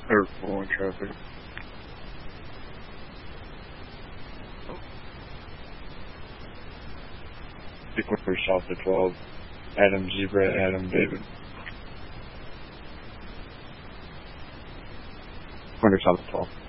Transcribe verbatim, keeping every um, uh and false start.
Or four in traffic. Sequence south of twelve. Adam Zebra, Adam David. Corner south of twelve.